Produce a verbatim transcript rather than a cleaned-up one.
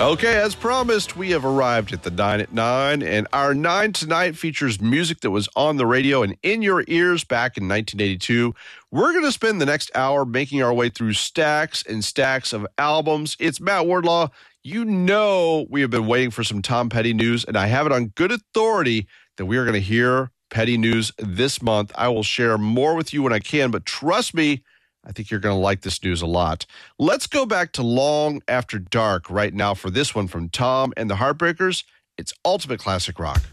Okay, as promised, we have arrived at the nine at nine, and our nine tonight features music that was on the radio and in your ears back in nineteen eighty-two. We're going to spend the next hour making our way through stacks and stacks of albums. It's Matt Wardlaw. You know we have been waiting for some Tom Petty news, and I have it on good authority that we are going to hear Petty news this month. I will share more with you when I can, but trust me, I think you're going to like this news a lot. Let's go back to Long After Dark right now for this one from Tom and the Heartbreakers. It's ultimate classic rock.